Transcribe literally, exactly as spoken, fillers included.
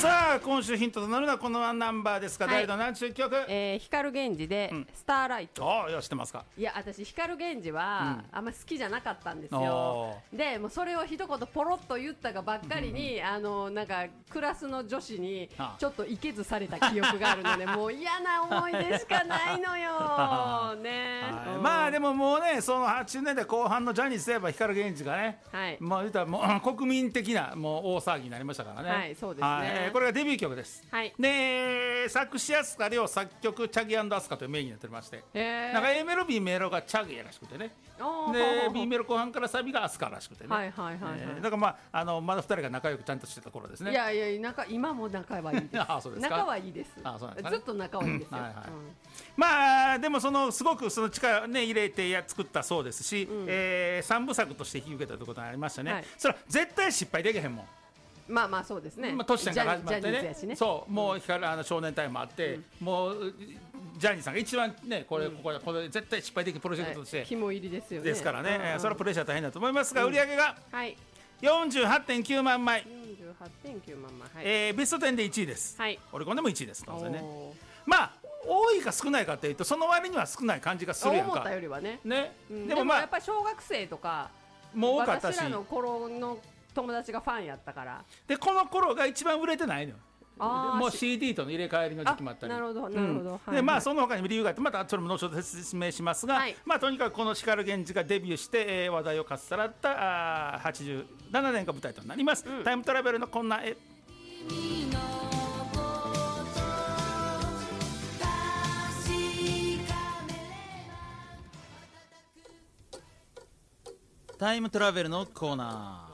さあ今週ヒントとなるのはこのナンバーですか、はい、誰と何ちゅう曲、 えー、光源氏で、うん、スターライト。 ああ、いや知ってますか。 いや私光源氏は、うん、あんま好きじゃなかったんですよ。でもうそれを一言ポロッと言ったがばっかりに、うん、あのなんかクラスの女子にちょっといけずされた記憶があるのでもう嫌な思い出しかないのよね、 はい、まあでももうねそのはちじゅうねんだいこう半のジャニーズといえば光源氏がね、はい、まあ言ったらもう国民的なもう大騒ぎになりましたからね。 はいそうですね、はい、 これがデビュー曲です。はい、で作詞飛鳥涼、作曲チャギ&アスカという名義になっておりまして、なんか A メロ B メロがチャギらしくてね、で B メロ後半からサビがアスカらしくてね、はいはいはいはい、えー、だからまああのまだふたりが仲良くちゃんとしてた頃ですね。 いやいや仲今も仲はいいですあそうですか。 仲はいいです。 あそうなんですかね、 ずっと仲はいいですよ。はいはい、うん、 まあでもそのすごくその力ね入れてや作ったそうですし、うん、えー、三部作として引き受けたということがありましたね。はい、それは絶対失敗できへんもん。 まあまあそうですね。 まあ、トシちゃんから始まってね、ねそうもう光、うん、あの少年隊もあって、うん、もうジャニーさんが一番ねこれ、うん、こここれ絶対失敗できるプロジェクトとして、はい、 肝入りですよね。 ですからね、 うんうん、 それはプレッシャー大変だと思いますが、うん、売り上げが、 はい、 よんじゅうはちてんきゅうまんまい、 よんじゅうはちてんきゅうまんまい、はい、えー、ベストじゅうでいちいです。はい、オリコンでもいちいです当然ね。まあ多いか少ないかというとその割には少ない感じがするやんか。 思ったよりはね。 ね、 うん、でもまあやっぱり小学生とかもう多かったし、 私らの頃の友達がファンやったから。 でこの頃が一番売れてないのよ。もう シーディー との入れ替えりの時期もあったり。 なるほどなるほど、うん、 はいはい、でまあその他にも理由があってまたそれも後ほど説明しますが、はい、まあとにかくこの光源氏がデビューして、えー、話題をかっさらったあはちじゅうななねんが舞台となります、うん、タイムトラベルのこんな絵。タイムトラベルのコーナー。